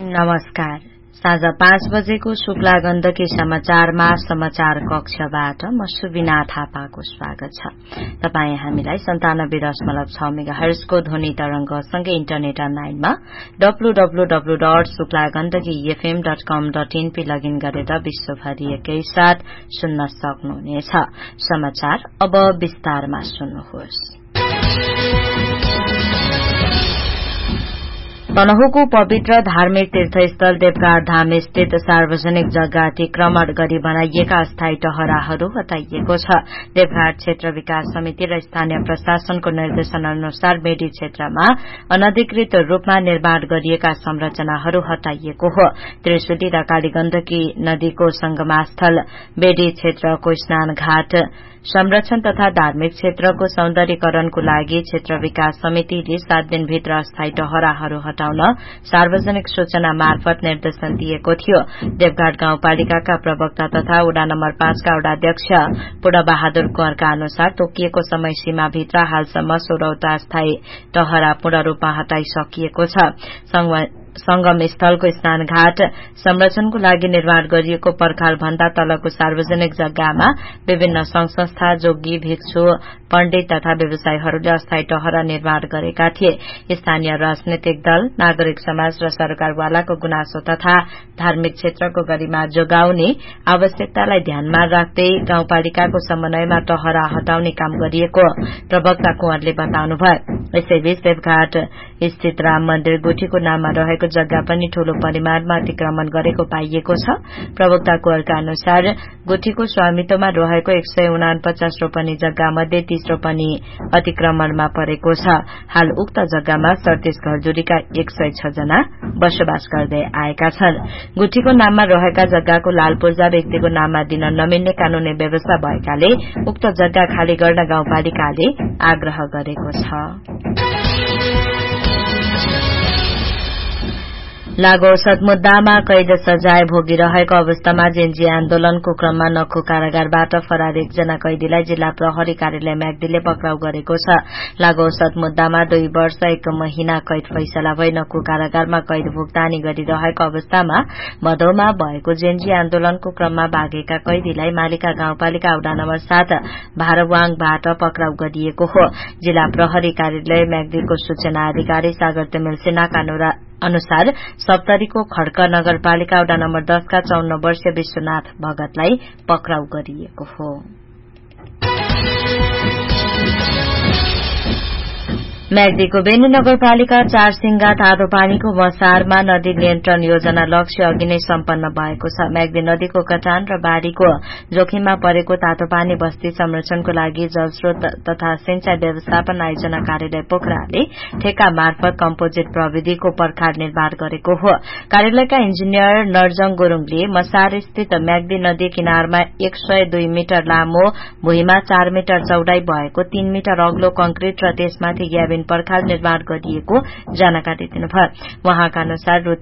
नमस्कार। साँझ 5 बजेको शुक्ला गण्डकी समाचारमा समाचार कक्षबाट म सुबिना थापाको स्वागत छ। तपाई हामीलाई 97.6 मेगाहर्जको ध्वनि तरंगसँगै इन्टरनेट अनलाइनमा www.suklagandakifm.com.in लगइन गरेर विश्वभरि एकैसाथ सुन्न सक्नुहुनेछ। समाचार अब विस्तारमा सुन्नुहोस्। तनहुँको पवित्र धार्मिक तीर्थस्थल देवघाट धाम स्थित सार्वजनिक जग्गा अतिक्रमण गरी बनाइएका अस्थायी टहराहरू हटाइएको छ। देवघाट क्षेत्र विकास समिति र स्थानीय प्रशासनको निर्देशन अनुसार बेडी क्षेत्रमा अनधिकृत रूपमा निर्माण गरिएका संरचनाहरू हटाइएको हो। त्रिशुली र कालीगण्डकी नदीको संगमस्थल बेडी क्षेत्रको स्नानघाट संरक्षण तथा धार्मिक क्षेत्रको सौन्दर्यीकरणको लागि क्षेत्र विकास समितिले 7 दिनभित्र अस्थायी टहराहरू हटाउन सार्वजनिक सूचना मार्फत निर्देशन दिएको थियो। देवघाट गाउँपालिकाका प्रवक्ता तथा वडा नम्बर 5 का वडाध्यक्ष पूर्णबहादुर कुँवरका अनुसार तोकिएको समय सीमाभित्र हालसम्म 16वटा अस्थायी टहरा पूर्ण रूपमा हटाइसकिएको छ। संगम स्थलको स्नानघाट संरक्षणको लागि निर्माण गरिएको पर्खाल भन्दा तलको सार्वजनिक जग्गामा विभिन्न संघ संस्था, जोगी, भिक्षु, पण्डित तथा व्यवसायीहरूले अस्थायी टहरा निर्माण गरेका थिए। स्थानीय राजनीतिक दल, नागरिक समाज र सरकारवालाको गुनासो तथा धार्मिक क्षेत्रको गरिमा जोगाउने आवश्यकतालाई ध्यानमा राख्दै गाउँपालिकाको समन्वयमा टहरा हटाउने काम गरिएको प्रवक्ता कुँवरले बताउनुभयो। यसैबीच देवघाट स्थित राम मन्दिर गुठीको नाममा रहेको जग्गा पनि ठूलो परिमाणमा अतिक्रमण गरेको पाइएको छ। प्रवक्ता कुँवरका अनुसार गुठीको स्वामित्वमा रहेको 149 रोपनी जग्गा मध्ये 30 रोपनी अतिक्रमणमा परेको छ। हाल उक्त जग्गामा 37 घरजोड़ीका 106 जना बसोबास गर्दै आएका छन्। गुठीको नाममा रहेका जग्गाको लाल पूर्जा व्यक्तिको नाममा दिन नमिल्ने कानूनी व्यवस्था भएकाले उक्त जग्गा खाली गर्न गाउँपालिकाले आग्रह गरेको छ। लागू औषध मुद्दामा कैद सजाय भोगिरहेको अवस्थामा जेएनजी आन्दोलनको क्रममा नखु कारागारबाट फरार एकजना कैदीलाई जिल्ला प्रहरी कार्यालय म्याग्दीले पक्राउ गरेको छ। लागू औषध मुद्दामा 2 वर्ष 1 महिना कैद फैसला भई नखु कारागारमा कैद भुक्तानी गरिरहेको अवस्थामा भदौमा भएको जेएनजी आन्दोलनको क्रममा भागेका कैदीलाई मालिका गाउँपालिका वडा नम्बर 7 भारवाङबाट पक्राउ गरिएको हो। जिल्ला प्रहरी कार्यालय म्याग्दीको सूचना अधिकारी सागर तिमेल सिन्हाका अनुसार सप्तरीको खड्क नगरपालिका वडा नम्बर 10 का 54 वर्षीय विश्वनाथ भगतलाई पक्राउ गरिएको हो। म्याग्दीको बेनी नगरपालिका 4 सिंगा तातो पानीको मसारमा नदी नियन्त्रण योजना लक्ष्य अघि नै सम्पन्न भएको छ। म्याग्दी नदीको कटान र बाढ़ीको जोखिममा परेको तातो पानी बस्ती संरक्षणको लागि जलस्रोत तथा सिंचाई व्यवस्थापन आयोजना कार्यालय पोखराले ठेका मार्फत कम्पोजिट प्रविधिको पर्खाल निर्माण गरेको हो। कार्यालयका इन्जिनियर नरजङ गुरूङले मसार स्थित म्याग्दी नदी किनारमा 102 मिटर लामो भुइँमा 4 मिटर चौडाई भएको 3 मिटर अग्लो कंक्रिट र त्यसमाथि ग्याबिन पर्खाल निर्माण गरिएको जानकारी दिनुभयो। वहाँका अनुसार रु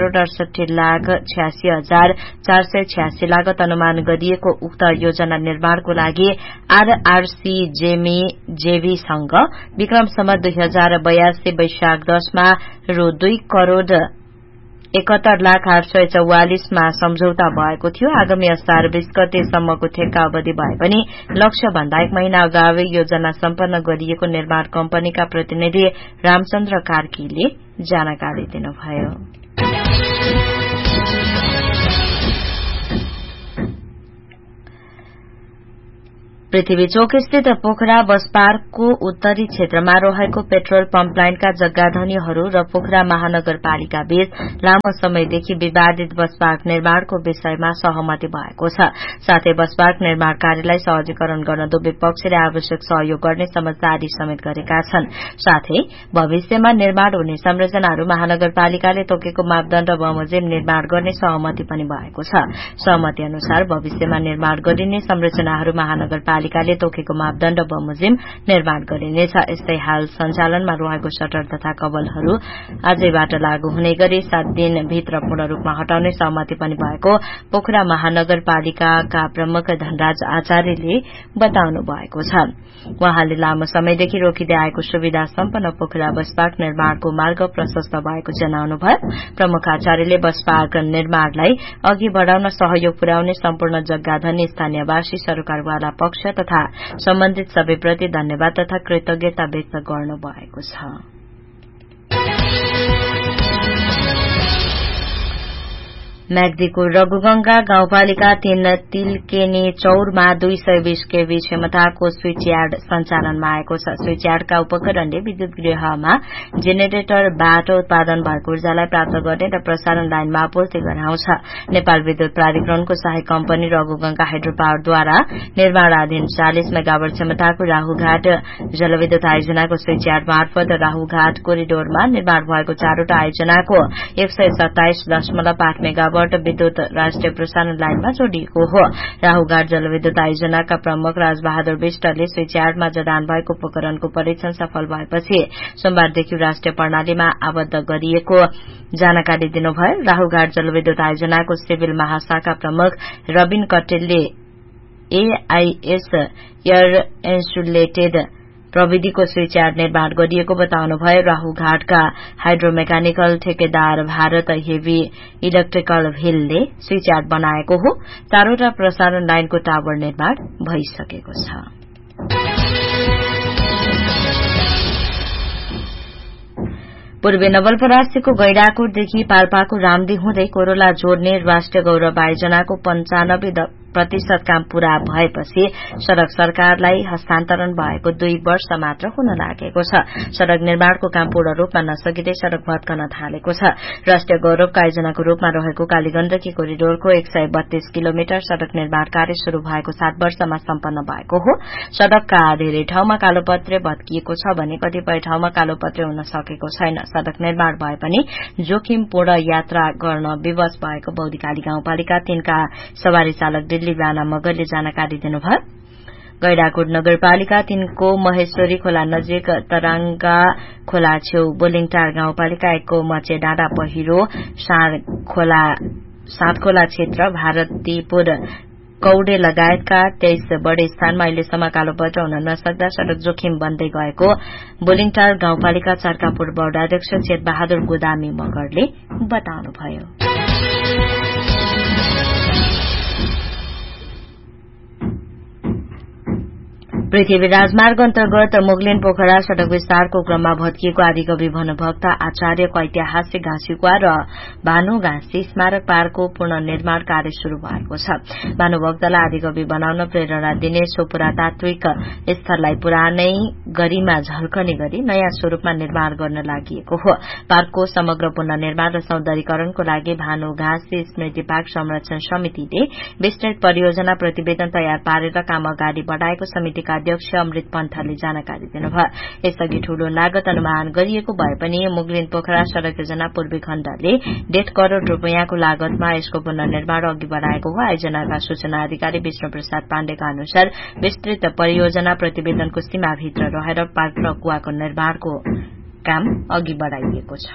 3,68,86,486 लागत अनुमान गरिएको उक्त योजना निर्माणको लागि आरआरसी जेबीसँग विक्रम सम्वत 2082 वैशाख 10 मा रु 2,71,08,44 मा सम्झौता भएको थियो। आगामी असार 20 गतेसम्मको ठेक्का अवधि भए पनि लक्ष्य भन्दा 1 महिना अगावै योजना सम्पन्न गरिएको निर्माण कम्पनीका प्रतिनिधि रामचन्द्र कार्कीले जानकारी दिनुभयो। पृथ्वी चोक स्थित पोखरा बस पार्कको उत्तरी क्षेत्रमा रहेको पेट्रोल पम्प लाइनका जग्गाधनीहरू र पोखरा महानगरपालिका बीच लामो समयदेखि विवादित बस पार्क निर्माणको विषयमा सहमति भएको छ। साथै बस पार्क निर्माण कार्यलाई सहजीकरण गर्न दुवै पक्षले आवश्यक सहयोग गर्ने समझदारी समेत गरेका छन्। साथै भविष्यमा निर्माण हुने संरचनाहरू महानगरपालिकाले तोकेको मापदण्ड बमोजिम निर्माण गर्ने सहमति पनि भएको छ। सहमति अनुसार भविष्यमा निर्माण गरिने संरचनाहरू महानगरपालिका नगरपालिकाले तोकेको मापदण्ड बमोजिम निर्माण गरिनेछ। यस्तै हाल सञ्चालनमा रहेको शटर तथा कबलहरू आजैबाट लागू हुने गरी 7 दिनभित्र पूर्ण रूपमा हटाउने सहमति पनि भएको पोखरा महानगरपालिकाका प्रमुख धनराज आचार्यले बताउनु भएको छ। उहाँले लामो समयदेखि रोकिँदै आएको सुविधा सम्पन्न पोखरा बस पार्क निर्माणको मार्ग प्रशस्त भएको जनाउनुभयो। प्रमुख आचार्यले बस पार्क निर्माणलाई अघि बढ़ाउन सहयोग पुर्याउने सम्पूर्ण जग्गाधनी स्थानीयवासी सरकारवाला पक्ष तथा सम्बन्धित सबैप्रति धन्यवाद तथा कृतज्ञता व्यक्त गर्नुभएको छ। म्याग्दीको रघुगंगा गाउँपालिका 3 तिलकेनी चौरमा 220 केभी क्षमताको स्विच यार्ड सञ्चालनमा आएको छ। स्विच यार्डका उपकरणले विद्युत गृहमा जेनेरेटरबाट उत्पादन भएको ऊर्जालाई प्राप्त गर्ने र प्रसारण लाइनमा आपूर्ति गराउँछ। नेपाल विद्युत प्राधिकरणको सहायक कम्पनी रघुगंगा हाइड्रो पावरद्वारा निर्माणाधीन 40 मेगावाट क्षमताको राहुघाट जलविद्युत आयोजनाको स्विच यार्ड मार्फत राहुघाट कोरिडोरमा निर्माण भएको 4वटा आयोजनाको 127.8 मेगावाट विद्युत राष्ट्रिय प्रसारण लाइनमा जोडिएको हो। राहुघाट जलविद्युत आयोजनाका प्रमुख राजबहादुर विष्टले स्विच यार्डमा जडान भएको उपकरणको परीक्षण सफल भएपछि सोमबारदेखि राष्ट्रिय प्रणालीमा आबद्ध गरिएको जानकारी दिनुभयो। राहुघाट जलविद्युत आयोजनाको सिभिल महाशाखा प्रमुख रबिन कटेलले AIS एयर इन्सुलेटेड प्रविधिको स्विच यार्ड निर्माण गरिएको बताउनुभयो। राहुघाटका हाइड्रोमेकानिकल ठेकेदार Bharat heavy electrical भेलले switch yard बनाएको हो। 4वटा प्रसारण लाइनको टावर निर्माण भइसकेको छ। पूर्वी नवलपरासीको गैंडाकोटदेखि पाल्पाको रामदी हुँदै कोरोला जोड्ने राष्ट्रिय गौरव आयोजनाको 95% काम पूरा भएपछि सड़क सरकारलाई हस्तान्तरण भएको 2 वर्ष मात्र हुन लागेको छ। सड़क निर्माणको काम पूर्ण रूपमा नसकिँदै सड़क भत्कन थालेको छ। राष्ट्रिय गौरवका आयोजनाको रूपमा रहेको कालीगण्डकी कोरिडोरको 132 किलोमिटर सड़क निर्माण कार्य शुरू भएको 7 वर्षमा सम्पन्न भएको हो। सड़कका धेरै ठाउँमा कालोपत्रे भत्किएको छ भने कतिपय ठाउँमा कालोपत्रे हुन सकेको छैन। सड़क निर्माण भए पनि जोखिमपूर्ण यात्रा गर्न विवश भएको बौद्धकाली गाउँपालिका 3 का सवारी चालक दिल्लीबाना मगरले जानकारी दिनुभयो। गैंडाकोट नगरपालिका 3 को महेश्वरी खोला नजिक तरंगा खोला छेउ बोलिङटार गाउँपालिका 1 को मचे डाँडा पहिरो सातखोला क्षेत्र भारतीपुर कौडे लगायतका 23 बढी स्थानमा अहिलेसम्म कालोपत्र हुन नसक्दा सड़क जोखिम बन्दै गएको बोलिङटार गाउँपालिका 4 का पूर्व अध्यक्ष चेतबहादुर गोदामी मगरले बताउनुभयो। पृथ्वी राजमार्ग अन्तर्गत मुगलिन पोखरा सड़क विस्तारको क्रममा भत्किएको आदिकवि भानुभक्त आचार्यको ऐतिहासिक घाँसीकुवा र भानु घाँसी स्मारक पार्कको पुनर्निर्माण कार्य शुरू भएको छ। भानुभक्तलाई आदिकवि बनाउन प्रेरणा दिने सो पुरातात्विक स्थललाई पुरानै गरिमा झल्कने गरी नयाँ स्वरूपमा निर्माण गर्न लागि हो। पार्कको समग्र पुनर्निर्माण र सौन्दर्यीकरणको लागि भानु घाँसी स्मृति पार्क संरक्षण समितिले विस्तृत परियोजना प्रतिवेदन तयार पारेर काम अगाडि बढ़ाएको समितिका अध्यक्ष अमृत पन्थले जानकारी दिनुभयो। यसअघि ठूलो लागत अनुमान गरिएको भए पनि मुगलिन पोखरा सड़क योजना पूर्वी खण्डले 1.5 करोड़ रूपियाँको लागतमा यसको पुनर्निर्माण अघि बढ़ाएको हो। आयोजनाका सूचना अधिकारी विष्णु प्रसाद पाण्डेका अनुसार विस्तृत परियोजना प्रतिवेदनको सीमाभित्र रहेर पार्क र कुवाको निर्माणको काम अघि बढ़ाइएको छ।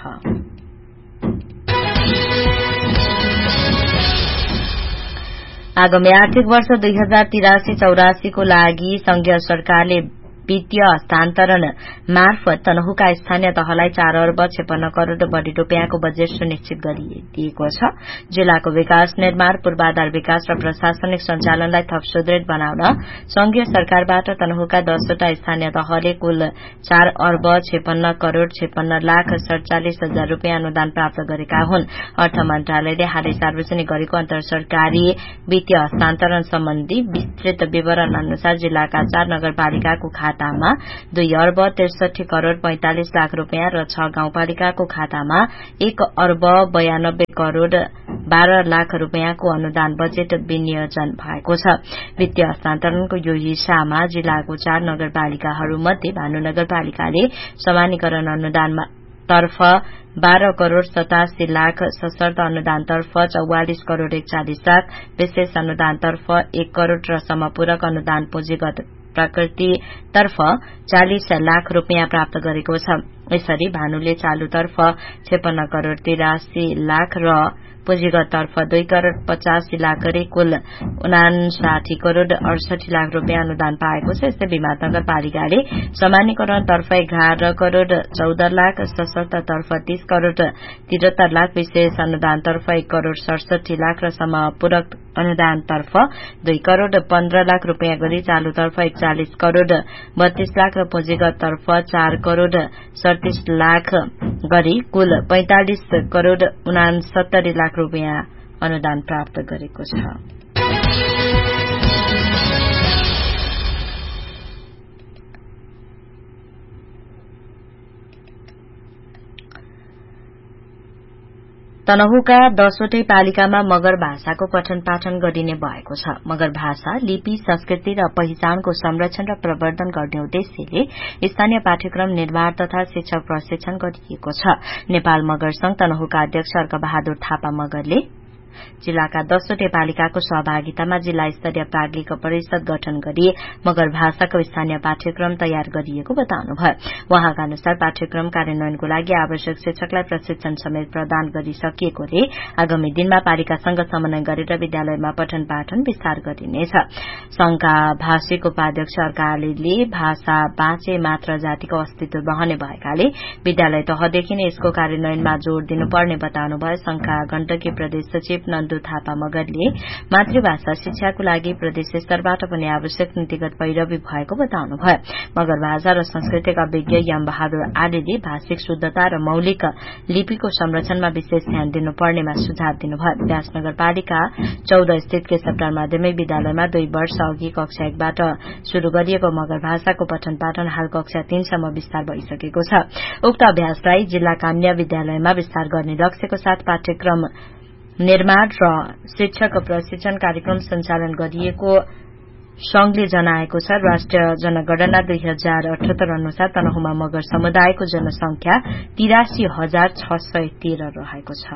आगामी आर्थिक वर्ष 2083-84 को लागि संघीय सरकारले वित्तीय हस्तान्तरण मार्फत तनहुका स्थानीय तहलाई 4 अर्ब 56 करोड़ बढ़ी रूपियाँको बजेट सुनिश्चित गरिदिएको छ। जिल्लाको विकास निर्माण पूर्वाधार विकास र प्रशासनिक सञ्चालनलाई थप सुदृढ़ बनाउन संघीय सरकारबाट तनहुका 10वटा स्थानीय तहले कुल 4 अर्ब 56 करोड़ 56 लाख 47 हजार रूपियाँ अनुदान प्राप्त गरेका हुन्। अर्थ मन्त्रालयले हालै सार्वजनिक गरेको अन्तर सरकारी वित्तीय हस्तान्तरण सम्बन्धी विस्तृत विवरण अनुसार जिल्लाका 4 नगरपालिकाको खातामा 2 अर्ब 63 करोड़ 45 लाख रूपियाँ र 6 गाउँपालिकाको खातामा 1 अर्ब 92 करोड़ 12 लाख रूपियाँको अनुदान बजेट विनियोजन भएको छ। वित्तीय हस्तान्तरणको यो हिस्सामा जिल्लाको 4 नगरपालिकाहरूमध्ये भानु नगरपालिकाले समानीकरण अनुदानमा तर्फ 12 करोड़ 87 लाख, सशर्त अनुदानतर्फ 44 करोड़ 41 लाख, विशेष अनुदानतर्फ 1 करोड़ र समपूरक अनुदान पुँजीगत प्रकृतितर्फ 40 लाख रूपियाँ प्राप्त गरेको छ। यसरी भानुले चालुतर्फ 56 करोड़ 83 लाख र पुँजीगततर्फ 2 करोड़ 85 लाख गरी कुल 59 करोड़ 68 लाख रूपियाँ अनुदान पाएको छ। यस्तै विमात नगरपालिकाले सामान्यकरणतर्फ 11 करोड़ 14 लाख, सशर्ततर्फ 30 करोड़ 73 लाख, विशेष अनुदानतर्फ 1 करोड़ 67 लाख र समपूरक अनुदानतर्फ 2 करोड़ 15 लाख रूपियाँ गरी चालुतर्फ 41 करोड़ 32 लाख र पुँजीगततर्फ 4 करोड़ 37 लाख गरी कुल 45 करोड़ 69 लाख रूपियाँ अनुदान प्राप्त गरेको छ। तनहुका 10वटै पालिकामा मगर भाषाको पठन पाठन गरिने भएको छ। मगर भाषा, लिपि, संस्कृति र पहिचानको संरक्षण र प्रवर्धन गर्ने उद्देश्यले स्थानीय पाठ्यक्रम निर्माण तथा शिक्षक प्रशिक्षण गरिएको छ। नेपाल मगर संघ तनहुका अध्यक्ष अर्क बहादुर थापा मगरले जिल्लाका 10वटै पालिकाको सहभागितामा जिल्ला स्तरीय प्राज्ञिक परिषद गठन गरी मगर भाषाको स्थानीय पाठ्यक्रम तयार गरिएको बताउनुभयो। वहाँका अनुसार पाठ्यक्रम कार्यान्वयनको लागि आवश्यक शिक्षकलाई प्रशिक्षण समेत प्रदान गरिसकिएकोले आगामी दिनमा पालिकासँग समन्वय गरेर विद्यालयमा पठन पाठन विस्तार गरिनेछ। संघका भाषिक उपाध्यक्ष अर्क आलीले भाषा बाँचे मात्र जातिको अस्तित्व बहने भएकाले विद्यालय तहदेखि नै यसको कार्यान्वयनमा जोड़ दिनुपर्ने बताउनुभयो। संघका गण्डकी प्रदेश सचिव नन्दु थापा मगरले मातृभाषा शिक्षाको लागि प्रदेश स्तरबाट पनि आवश्यक नीतिगत पैरवी भएको बताउनुभयो। मगर भाषा र सांस्कृतिक अभिज्ञ यम बहादुर आलीले भाषिक शुद्धता र मौलिक लिपिको संरक्षणमा विशेष ध्यान दिनुपर्नेमा सुझाव दिनुभयो। व्यास नगरपालिका 14 स्थित केशवटार माध्यमिक विद्यालयमा 2 वर्ष अघि कक्षा 1 बाट शुरू गरिएको मगर भाषाको पठन पाठन हाल कक्षा 3 सम्म विस्तार भइसकेको छ। उक्त अभ्यासलाई जिल्लाका अन्य विद्यालयमा विस्तार गर्ने लक्ष्यको साथ पाठ्यक्रम निर्माण र शिक्षक प्रशिक्षण कार्यक्रम सञ्चालन गरिएको संघले जनाएको छ। राष्ट्रिय जनगणना 2078 अनुसार तनहुमा मगर समुदायको जनसंख्या 83,613 रहेको छ।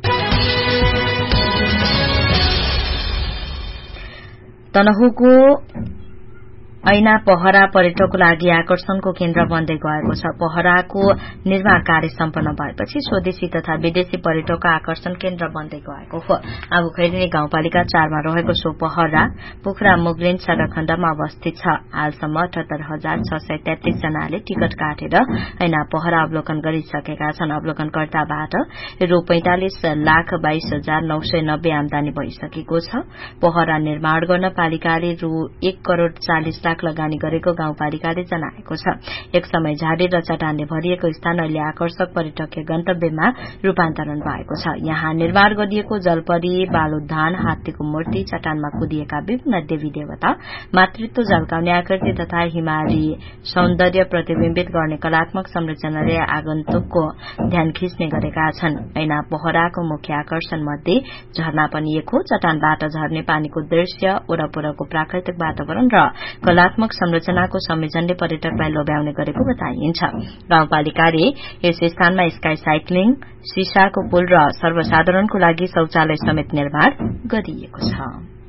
तनहुको ऐना पहरा पर्यटकको लागि आकर्षणको केन्द्र बन्दै गएको छ। पहराको निर्माण कार्य सम्पन्न भएपछि स्वदेशी तथा विदेशी पर्यटकको आकर्षण केन्द्र बन्दै गएको हो। आगोखैरिनी गाउँपालिका 4 मा रहेको सो पहरा पोखरा मुगलिन सड़क खण्डमा अवस्थित छ। हालसम्म 78,633 जनाले टिकट काटेर ऐना पहरा अवलोकन गरिसकेका छन्। अवलोकनकर्ताबाट रु 45,22,990 आमदानी भइसकेको छ। पहरा निर्माण गर्न पालिकाले रु 1 करोड़ 40 लाख लगानी गरेको गाउँपालिकाले जनाएको छ। एक समय झाडी र चट्टानले भरिएको स्थान अहिले आकर्षक पर्यटकीय गन्तव्यमा रूपान्तरण भएको छ। यहाँ निर्माण गरिएको जलपरी, बालुद्धान, हात्तीको मूर्ति, चट्टानमा कुदिएका विभिन्न देवी देवता, मातृत्व झल्काउने आकृति तथा हिमाली सौन्दर्य प्रतिबिम्बित गर्ने कलात्मक संरचनाले आगन्तुकको ध्यान खिच्ने गरेका छन्। ऐना पहराको मुख्य आकर्षण मध्ये झरना पनि एक हो। चट्टानबाट झर्ने पानीको दृश्य, वरपरको प्राकृतिक वातावरण र कलात्मक संरचनाको संयोजनले पर्यटकलाई लोभ्याउने गरेको बताइन्छ। गाउँपालिकाले यस स्थानमा स्काई साइक्लिङ, सिसाको पुल र सर्वसाधारणको लागि शौचालय समेत निर्माण गरिएको छ।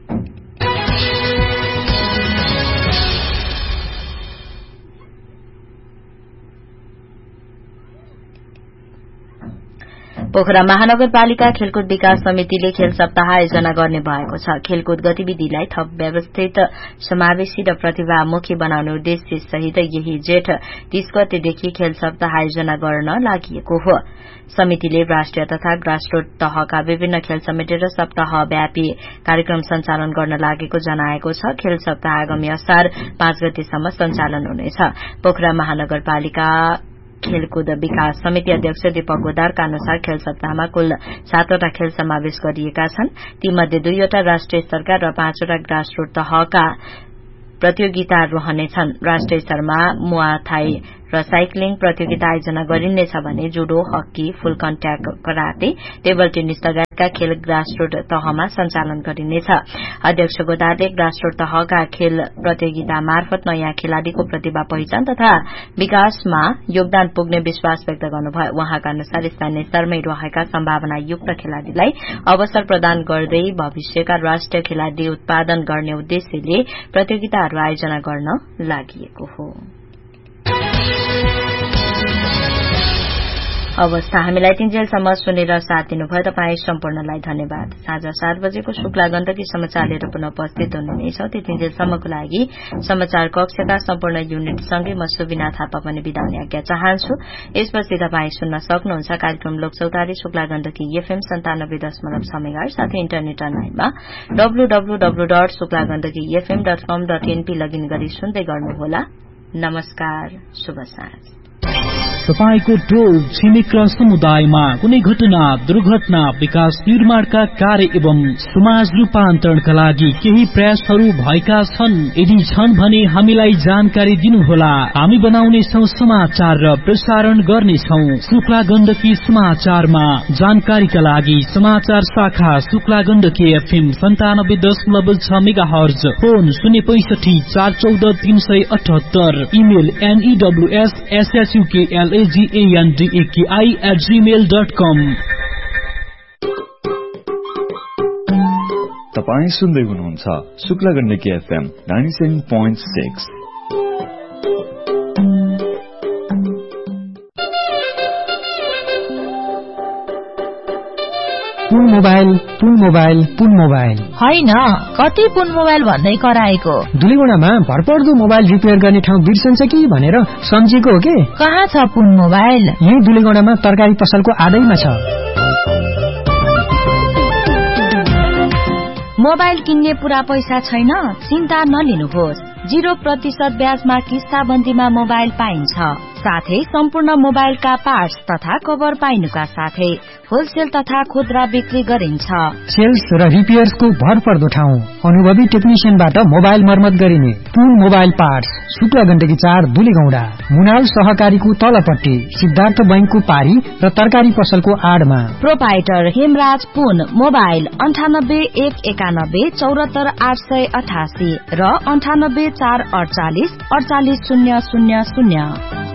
पोखरा महानगरपालिका खेलकुद विकास समितिले खेल सप्ताह आयोजना गर्ने भएको छ। खेलकुद गतिविधिलाई थप व्यवस्थित, समावेशी र प्रतिभामुखी बनाउने उद्देश्य सहित यही जेठ 30 गतेदेखि खेल सप्ताह आयोजना गर्न लागि हो। समितिले राष्ट्रिय तथा ग्रासरूट तहका विभिन्न खेल समेटेर सप्ताहव्यापी कार्यक्रम सञ्चालन गर्न लागेको जनाएको छ। खेल सप्ताह आगामी असार 5 गतेसम्म सञ्चालन हुनेछ। पोखरा महानगरपालिका खेलकुद विकास समिति अध्यक्ष दीपक गोदारका अनुसार खेल सप्ताहमा कुल 7 वटा खेल समावेश गरिएका छन्। तीमध्ये 2 वटा राष्ट्रिय स्तरका र 5 वटा ग्रासरूट तहका प्रतियोगिता रहनेछन्। राष्ट्रिय स्तरमा मुआ थाई र साइक्लिङ प्रतियोगिता आयोजना गरिनेछ भने जुडो, हकी, फुल कन्ट्याक्ट कराटे, टेबल टेनिस लगायतका खेल ग्रासरूट तहमा सञ्चालन गरिनेछ। अध्यक्ष गोदारले ग्रासरूट तहका खेल प्रतियोगिता मार्फत नयाँ खेलाड़ीको प्रतिभा पहिचान तथा विकासमा योगदान पुग्ने विश्वास व्यक्त गर्नुभयो। उहाँका अनुसार स्थानीय स्तरमै रहेका सम्भावनायुक्त खेलाड़ीलाई अवसर प्रदान गर्दै भविष्यका राष्ट्रिय खेलाड़ी उत्पादन गर्ने उद्देश्यले प्रतियोगिताहरू आयोजना गर्न लागि हो। अवस्था हामीलाई 3 जेलसम्म सुनेर साथ दिनुभयो। तपाई सम्पूर्णलाई धन्यवाद। साँझ 7 बजेको शुक्ला गण्डकी समाचार लिएर पुनः उपस्थित हुने छ। 3 जेलसम्मको लागि समाचार कक्षका सम्पूर्ण युनिटसँगै म सुबिना थापा पनि बिदा हुने आज्ञा चाहन्छु। यसपछि तपाई सुन्न सक्नुहुन्छ कार्यक्रम लोकचौतारी शुक्ला गण्डकी FM 97.6 मेगाहर्ज साथै इन्टरनेट अनलाइनमा www.suklagandakifm.com.np लगइन गरी सुन्दै गर्नुहोला। नमस्कार, शुभ साँझ। तपाईको टोल छिमेक र समुदायमा कुनै घटना, दुर्घटना, विकास निर्माणका कार्य एवं समाज रूपान्तरणका लागि केही प्रयासहरू भएका छन्? यदि छन् भने हामीलाई जानकारी दिनुहोला। हामी बनाउनेछौं समाचार र प्रसारण गर्नेछौं। शुक्ला गण्डकी समाचारमा जानकारीका लागि समाचार शाखा Shukla Gandaki FM 97.6 megahertz, phone 065 414 378, email news@gandaki@gmail.com। तपाईं सुन्दै हुनुहुन्छ शुक्ला गण्डकी FM 97.6। पुन मोबाइल होइन, कति पुन मोबाइल भन्दै कराएको। दुलीगुडामा भरपर्दो मोबाइल रिपेयर गर्ने ठाउँ बिर्सन्छ कि भनेर सम्झेको हो के? कहाँ छ पुन मोबाइल? यही दुलीगुडामा तरकारी पसलको आडैमा छ। मोबाइल किन्ने पुरा पैसा छैन? चिन्ता नलिनुहोस्। 0% ब्याजमा किस्ताबन्दीमा मोबाइल पाइन्छ। साथै सम्पूर्ण मोबाइलका पार्ट्स तथा कभर पाइनुका साथै होलसेल तथा खुद्रा बिक्री गरिन्छ। सेल्स र रिपेयर्सको भरपर्दो ठाउँ, अनुभवी टेक्निशियनबाट मोबाइल मर्मत गरिने पुन मोबाइल पार्ट्स, शुक्ला गण्डकी 4 दुलीगौडा, मुनाल सहकारीको तलपट्टि, सिद्धार्थ बैंकको पारी र तरकारी पसलको आडमा। प्रोपाइटर हेमराज पुन मोबाइल 98 191 74 888 र 98 448 48 000।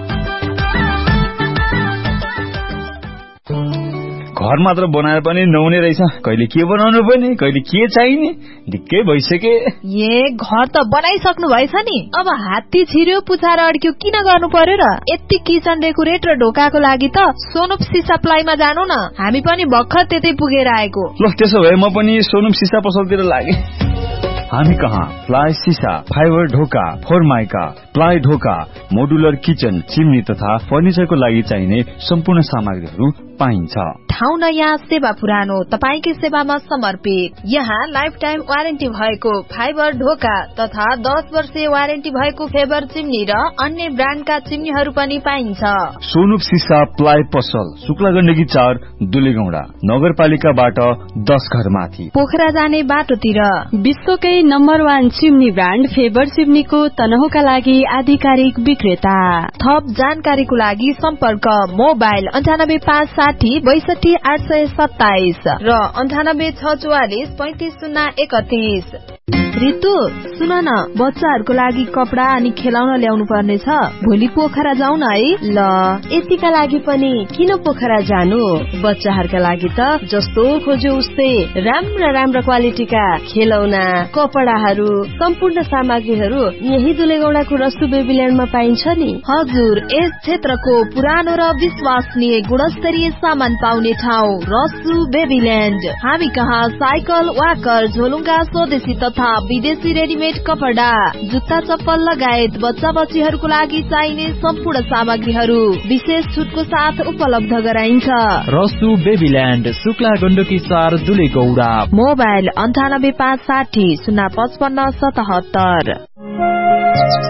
घर मात्र बनाएर पनि नहुने रहेछ। कहिले के बनाउनु पर्ने, कहिले के चाहिने, ढिक्कै भइसके। घर त बनाइसक्नु भएछ नि, अब हात्ती छिर्यो पुछार अड्क्यो किन गर्नु पर्यो र? यति किचन डेकोरेट र ढोकाको लागि त सोनुप सिसा प्लाईमा जानु न। हामी पनि भर्खर त्यतै पुगेर आएको। ल त्यसो भए म पनि सोनुप सिसा पसलतिर लागे। हामी कहाँ प्लाई सिसा, फाइबर ढोका, फोरमाइका, प्लाई ढोका, मोडुलर किचन, चिम्नी तथा फर्निचरको लागि चाहिने सम्पूर्ण सामग्रीहरू पाइन्छ। ठाउँ नयाँ, सेवा पुरानो, तपाईकै सेवामा समर्पित। यहाँ लाइफ टाइम वारेन्टी भएको फाइबर ढोका तथा 10 वर्षे वारेन्टी भएको फेबर चिम्नी र अन्य ब्रान्डका चिम्नीहरू पनि पाइन्छ। सोनुप सिसा प्लाई पसल शुक्ला गण्डकी 4 दुलीगौडा, नगरपालिकाबाट 10 घर माथि, पोखरा जाने बाटोतिर। विश्वकै नम्बर 1 चिम्नी ब्रान्ड फेबर चिम्नीको तनहुका लागि आधिकारिक विक्रेता। थप जानकारीको लागि सम्पर्क मोबाइल 98560 62 827 र 98644 35031। रितु सुन न, बच्चाहरूको लागि कपडा अनि खेलाउन ल्याउनु पर्ने छ। भोलि पोखरा जाउँ न है। ल, यतिका लागि पनि किन पोखरा जानु? बच्चाहरूका लागि त जस्तो खोज्यो उस्तै राम्रा क्वालिटीका खेलौना, कपडाहरू, सम्पूर्ण सामग्रीहरू यही दुलेगौडाको रसु बेबील्यान्डमा पाइन्छ नि। हजुर, यस क्षेत्रको पुरानो र विश्वसनीय गुणस्तरीय सामान पाउने ठाउँ रसु बेबील्यान्ड। हामी कहाँ साइकल, वाकर, झोलुङ्गा, स्वदेशी तथा विदेशी रेडिमेड कपडा, जुत्ता, चप्पल लगायत बच्चा बच्चीहरूको लागि चाहिने सम्पूर्ण सामग्रीहरू विशेष छुटको साथ उपलब्ध गराइन्छ। रसु बेबील्यान्ड, शुक्ला गण्डकी 4 दुलेगौडा। मोबाइल 98 560 055 77।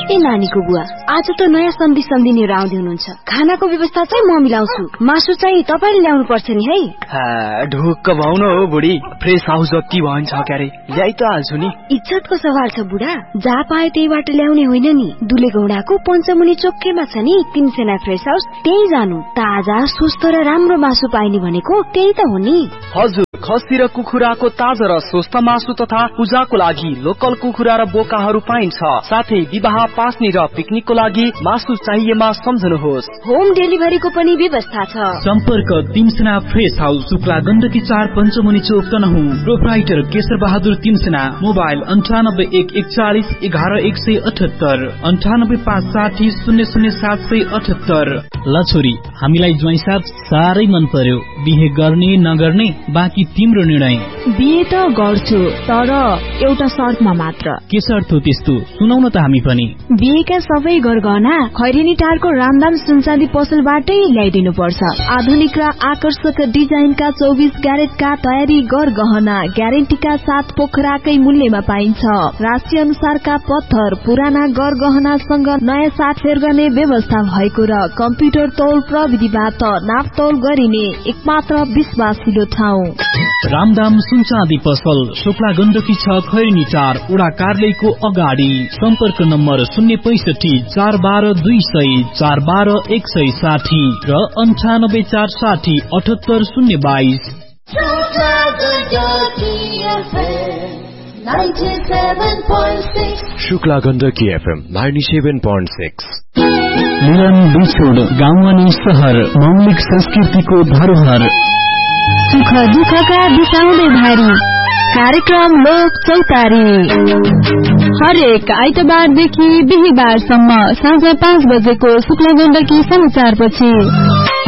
ए नानीको बुवा, आज त नयाँ सम्झिनेहरू आउँदै हुनुहुन्छ। खानाको व्यवस्था चाहिँ म मिलाउँछु, मासु चाहिँ तपाईले ल्याउनु पर्छ नि है। ढुक्क भाउन हो बुढी, फ्रेस हाउस जति भन्छ क्यारे ल्याइ त हाल्छु नि। इज्जतको सवाल छ बुढा, जहाँ पाए त्यहीबाट ल्याउने होइन नि। दुलेगौडाको पञ्चमुनि चोकैमा छ नि तिनसेना फ्रेस हाउस, त्यही जानु। ताजा स्वस्थ र राम्रो मासु पाइने भनेको त्यही त हो नि। हजुर, खसी र कुखुराको ताजा र स्वस्थ मासु तथा पूजाको लागि लोकल कुखुरा र बोकाहरू पाइन्छ। साथै विवाह, पास्नी र पिकनिकको लागि मासु चाहिएमा सम्झनुहोस्। होम डेलिभरीको पनि व्यवस्था छ। सम्पर्क तिनसेना फ्रेस हाउस, शुक्ला गण्डकी 4 पञ्चमुनि चोक तनहुँ। प्रोप्राइटर केशर बहादुर तिनसेना। मोबाइल 9814411178 9856000778। ल छोरी, हामीलाई ज्वाइँ साथ साह्रै मन पर्यो। बिहे गर्ने नगर्ने बाँकी तिम्रो निर्णय। बिहे त गर्छु, तर एउटा शर्तमा मात्र। के शर्त हो त्यस्तो? सुनाउन त हामी पनि। बिहेका सबै गरगहना खैरेनी टारको रामदाम सुनचाँदी पसलबाटै ल्याइदिनु पर्छ। आधुनिक र आकर्षक डिजाइनका 24 क्यारेटका तयारी गरगहना ग्यारेन्टीका साथ पोखराकै मूल्यमा पाइन्छ। राशि अनुसारका पत्थर, पुराना गरगहनासँग नयाँ साटफेर गर्ने व्यवस्था भएको र कम्प्युटर तौल प्रविधिबाट नापतौल गरिने एकमात्र विश्वासिलो ठाउँ रामदाम सुनचाँदी पसल, शुक्ला गण्डकी 6 खैरेनी टार, वडा कार्यालयको अगाडि। सम्पर्क नम्बर 0654122 412 160 र 98460 78022। शुक्ला गण्डकी FM 97.6। मिलन बिछोड, गाउँ अनि शहर, मौलिक संस्कृतिको धरोहर। सुख दुःखका बिसाउँदै भारी कार्यक्रम लोक चौतारी, हरेक आइतबारदेखि बिहिबारसम्म साँझ 5 बजेको शुक्ला गण्डकी समाचारपछि।